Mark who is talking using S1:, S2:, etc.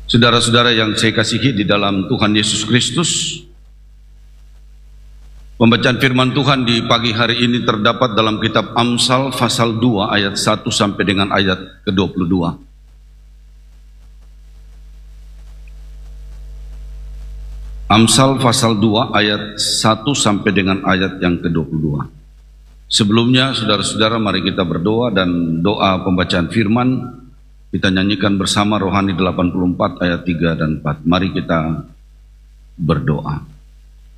S1: Saudara-saudara yang saya kasihi di dalam Tuhan Yesus Kristus, pembacaan firman Tuhan di pagi hari ini terdapat dalam kitab Amsal pasal 2 ayat 1 sampai dengan ayat ke-22. Amsal pasal 2 ayat 1 sampai dengan ayat yang ke-22. Sebelumnya saudara-saudara, mari kita berdoa, dan doa pembacaan firman kita nyanyikan bersama Rohani 84 ayat 3 dan 4. Mari kita berdoa.